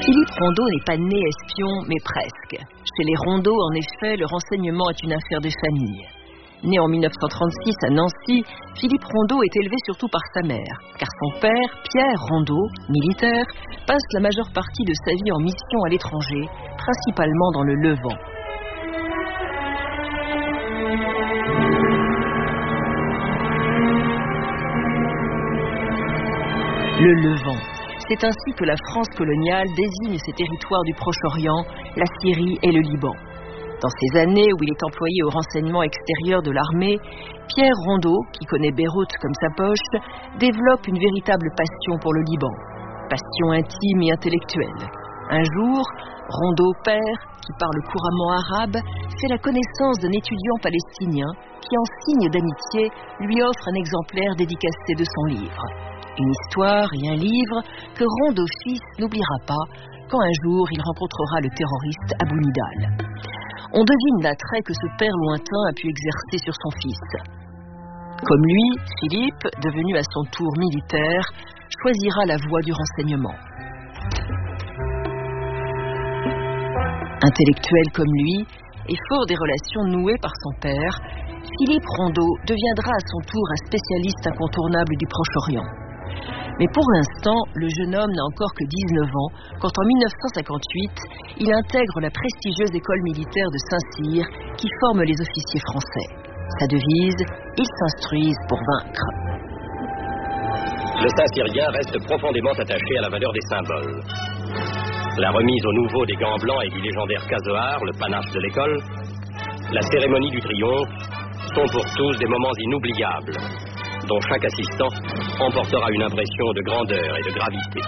Philippe Rondeau n'est pas né espion, mais presque. Chez les Rondeau, en effet, le renseignement est une affaire de famille. Né en 1936 à Nancy, Philippe Rondeau est élevé surtout par sa mère, car son père, Pierre Rondeau, militaire, passe la majeure partie de sa vie en mission à l'étranger, principalement dans le Levant. Le Levant. C'est ainsi que la France coloniale désigne ces territoires du Proche-Orient, la Syrie et le Liban. Dans ces années où il est employé au renseignement extérieur de l'armée, Pierre Rondeau, qui connaît Beyrouth comme sa poche, développe une véritable passion pour le Liban. Passion intime et intellectuelle. Un jour, Rondeau père, qui parle couramment arabe, fait la connaissance d'un étudiant palestinien qui, en signe d'amitié, lui offre un exemplaire dédicacé de son livre. Une histoire et un livre que Rondeau fils n'oubliera pas quand un jour il rencontrera le terroriste Abou Nidal. On devine l'attrait que ce père lointain a pu exercer sur son fils. Comme lui, Philippe, devenu à son tour militaire, choisira la voie du renseignement. Intellectuel comme lui, et fort des relations nouées par son père, Philippe Rondeau deviendra à son tour un spécialiste incontournable du Proche-Orient. Mais pour l'instant, le jeune homme n'a encore que 19 ans, quand en 1958, il intègre la prestigieuse école militaire de Saint-Cyr, qui forme les officiers français. Sa devise, ils s'instruisent pour vaincre. Le Saint-Cyrien reste profondément attaché à la valeur des symboles. La remise au nouveau des gants blancs et du légendaire casoar, le panache de l'école, la cérémonie du triomphe, sont pour tous des moments inoubliables, dont chaque assistant emportera une impression de grandeur et de gravité.